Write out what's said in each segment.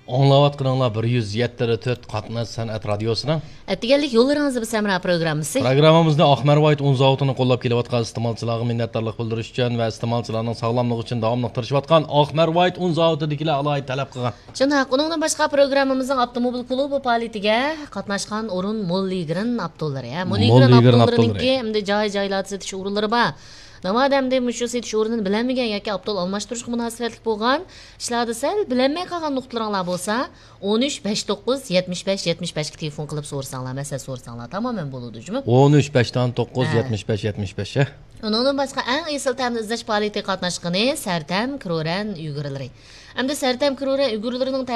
Anlavatqanlar 107.4 Qatnash san'at radiosining Atdiganlik yo'llaringizni biz Samra programmasi. Programmamizda Ahmar White un zavodini qo'llab kelayotgan iste'molchilarga minnatdorlik bildirish uchun va iste'molchilarning sog'lomligi uchun davomli tirishayotgan Ahmar White un zavodidagilar alohida talab qilgan. Shundoq, uningdan boshqa programmamizning avtomobil klubi faoliyatiga qatnashgan o'rin Molligren avtolari, Molligren avtollariningki endi joy-joylarda setish o'rinlari bor. Namadamda shu setish o'rnini bilmagan yoki avtol almashtirishga munosabatli bo'lgan ishlarda sal bilmay qolgan nuqtalar bo'lsa 13 59 75 75 ga telefon qilib so'rasanglar, masala so'rasanglar tamoman bo'ladi-jimi? 13 59 75 75 Undan boshqa eng esil ta'min izlash faoliyatiga qatnashgani Sartam Kroran uyg'urlari. Hamda Sartam Kroran uyg'urlarining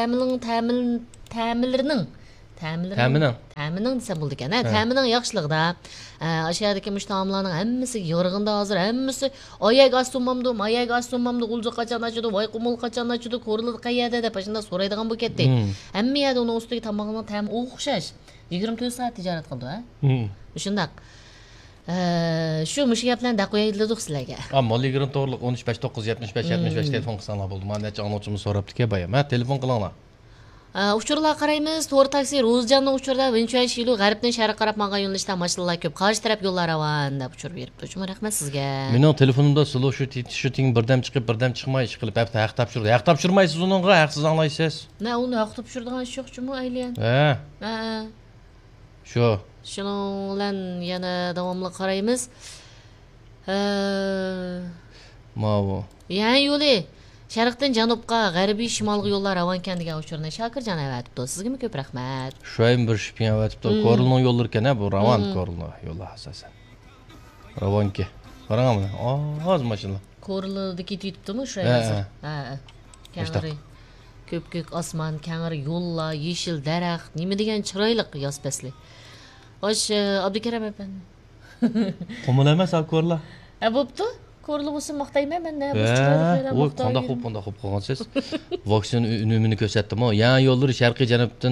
ta'minning desam bo'ldi ekan. Ta'minning yaxshiligida aşağıdaki müştamlarning hammasi yorg'inda hozir hammasi oyak astumamdi, g'ulji qachon ochadi, voy qumul qachon ochadi, ko'rildi qayerda deb shunda so'raydigan bo'lib ketdi. Hamma yerda uning ustiga tomog'ining ta'mi o'xshash. 24 soat tijorat qildi, ha? Shundaq. Shu mush gaplarni da qo'yaylik sizlarga. Molligren to'g'riliq 13 59 75 75 telefon qilsanglar bo'ldi. Men necha angluvchimiz so'rabdi-ki, bayam. Ha, telefon qilinglar. Uçurlar qaraymiz, to'g'ri taksi Ro'zjanning uchurda Vinchuan Shilu g'arbdan sharqqa qarab manga yo'nalishda mashinalar ko'p. Qarshi taraf yo'llar ravan deb uchurib beribdi. Shunga rahmat sizga. Mening telefonimda slow shooting birdam chiqib, birdam chiqmay ish qilib, hafta haq topshirdi. Haq topshirmaysiz uningga, haqsiz anglaysiz. Na, uni haq topshirdigan ish yo'q-chimi, aylan? Ha. Shu. Shuning bilan yana davomli qaraymiz. Mavo. Yani yo'li Sharqdan janubga, g'arbiy shimolga yo'llar ravankan degan uchurni Shokirjon avatibdi. Sizga ko'p rahmat. Sho'ym bir shipin avatibdi. Ko'rilning yo'llari ekan, bu ravan ko'rilning yo'li asosan. Ravanki. Qarangmi? Oz mashina. Ko'rildi ketibdimi shu Kangri. Ko'p osmon, kangri yo'llar, yeshil daraxt, nima degan chiroyli yoz fasli. Xo'sh, Abdukaram apandi. Qumul emas, ko'rlar. Bo'pti. Ko'rilib bo'lsa maqtayman men. Voy, qanday xo'p qilgansiz. Vaksin unumini ko'rsatdim. Yan yo'llari sharqiy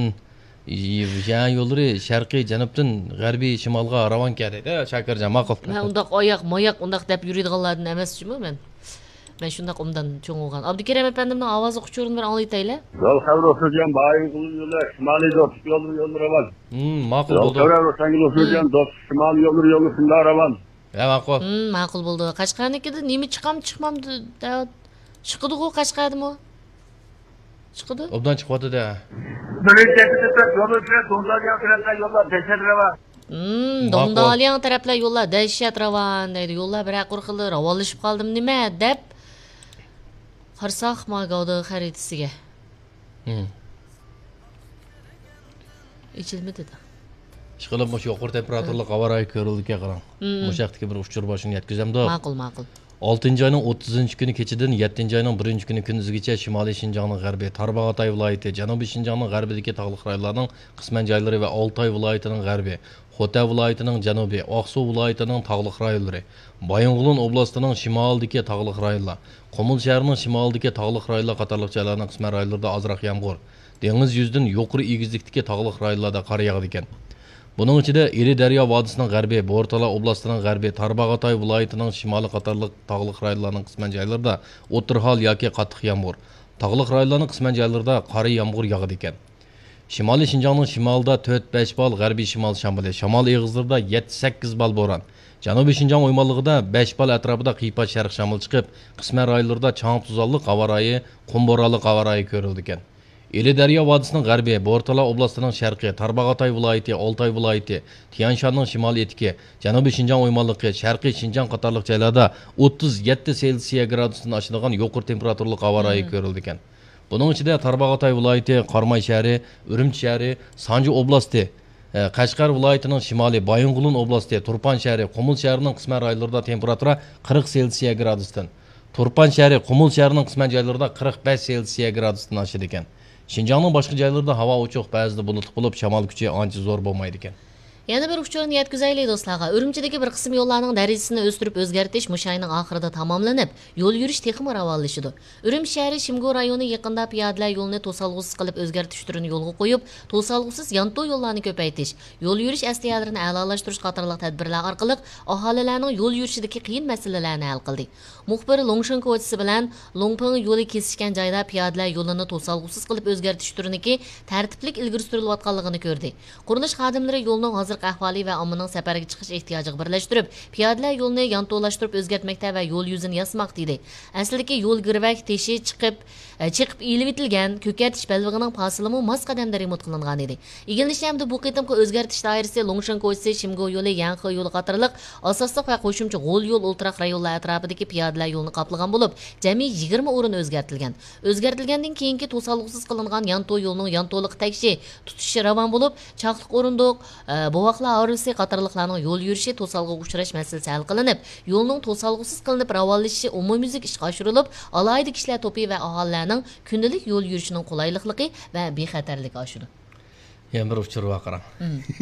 janubdan g'arbiy shimolga ravon keldi. Shakirjon ma'qul. Men undaq oyoq undaq deb yuradiganlardan emasmi men. Men shundaq umdan cho'ng bo'lgan. Abdukaram apandimning ovozi quchurini bir anglaytaylar. Yo'l xavri o'xshagan Bayingul yo'li, Shimoliy do'st yo'li ravan. Ma'qul bo'ldi. Yo'l xavri o'xshagan do'st Shimoliy yo'li shunday ravan. Ma'qul. Ma'qul bo'ldi. Qashqarnikida nima chiqamdi? Chiqdi-ku Qashqardimi? Chiqdi? Obdan chiqyapti-da. Dongdaliyan taraflar yo'llar dahshat ravan deydi. Yo'llar bir qurqildi, ravolishib qoldim nima deb qarsoq mag'odi xaritasiga. Ichilmadi-da. Ishqilib o'sha yuqori temperaturali qavaray ko'rildiga qarang. O'sha vaqtga bir uchur boshini yetkazamda. Ma'qul. 6-oyning 30-kuni kechidan 7-oyning 1-kuni kunduzigacha Shimoliy Shinjongning g'arbiy Tarbag'atay viloyati, Janubiy Shinjongning g'arbidagi tog'li rayonlarning qisman joylari va Oltoy viloyatining g'arbiy, Xota viloyatining janubiy, Oqsuv viloyatining tog'li rayonlari, Baying'ulun oblastining shimolidagi tog'li rayonlar, Qumul shahrining shimolidagi tog'li rayonlar qatorliq joylarning qisman rayonlarida ozroq yomg'ir, dengiz yuzidan yuqori egizlikdagi tog'li rayonlarda qor yog'adi ekan. Bunun içinde İri Daryo vodisining g'arbiy, Bo'rtala oblastining g'arbiy, Tarbag'atay viloyatining shimoliy qatorliq tog'liq rayonlarning qisman joylarida o'tirhol yoki qattiq yomg'ir, tog'liq rayonlarning qisman joylarida qor yomg'ir yog'adi ekan. Shimoliy Shinjongning shimolida 4-5 bal, g'arbiy shimol shamoli, shamol eg'izlarida 7-8 bal bo'ron. Janubiy Shinjong o'ymonligida 5 bal atrofida qiypa sharq shamol chiqib, qisman rayonlarda chang tuzonli qavarayi, qumborali qavarayi ko'rildi ekan. İri Daryo vodisining g'arbiy, Bo'rtala oblastining sharqiy, Tarbag'atay viloyati, Oltoy viloyati, Tianshanning shimoliy etiki, Janubiy Shinjong o'ymonligi, sharqiy Shinjong qatorliq joylarda 37 Selsiya gradusdan oshadigan yuqori temperaturali qavarayi ko'rildi ekan. Buning ichida Tarbag'atay viloyati, Qarmay shahri, Urumchi shahri, Sanju oblasti, Qashqar viloyatining shimoliy, Baying'ulun oblasti, Turpan shahri, Qumul shahrining qisman rayonlarida temperatura 40 Selsiya gradusdan, Turpan shahri, Qumul shahrining qisman joylarida 45 Selsiya gradusdan oshadi ekan. Shinjongning boshqa joylarida havo ochiq, ba'zida bulutli bo'lib, shamol kuchi ancha zo'r bo'lmaydi ekan. Yana bir uçurun yetkizayli dostlarga. Ürümçideki bir kısım yollarının derecesini östürüp özgertiş muşayının ahırda tamamlanıp, yol yürüyüş tekimi ravallaşıdı. Ürüm şehri Şimgo rayonu yakında piyadiler yolunu tosalgısız kılıp özgertiş türünü yolgu koyup, tosalgısız yanto yollarını köpeytiş, yol yürüyüş əsliyələrini əlalaşdırış qatarlıq tədbirlər arqılıq ahalilərinin yol yürüyüşideki qiyin meselelerini hal qıldı. Muxbir Longshan koçisi bilen Longping yolu kesişken jayda piyadiler yolunu tosalgısız kılıp özgertiş türüneki tertiplik ilgiri sürülüvatqanlığını gördü. Quruluş xadimləri yolunun hazır ahvali ve amının səpərə çıxış ehtiyacını birləşdirib, piyadiler yolunu yantolaşdırıb özgertməkdə ve yol yüzünü yasmaq dedi. Əslidəki yol girvək teşi chiqib ilim etilgan ko'katish balvig'ining fasilimi mos qadamda remont qilingan edi. Igilnishlamda bu qitimqi o'zgartish doirasi Longshan ko'chasi, Shimgo yo'li, Yanxi yo'li qatorliq asosliq va qo'shimcha g'o'l yo'l o'ltiraq rayonlar atrofidagi piyodalar yo'lini qoplagan bo'lib, jami 20 o'rin o'zgartirilgan. O'zgartirilgandan keyingi to'salg'usiz qilingan Yanto yo'lining Yantoliq takshi tutishi ravon bo'lib, chaqliq o'rindiq, bovoqlar orisi qatorliqlarning yo'l yurishi to'salg'iga uchrash masalasi hal qilinib, yo'lning to'salg'usiz qilinib ravonlashishi umumyuzlik ishga oshirilib, alohida kishilar to'pi va aholilarning kundalik yo'l yurishining qulaylikligi va bexatarligi oshdi. Yana bir uchur vaqara.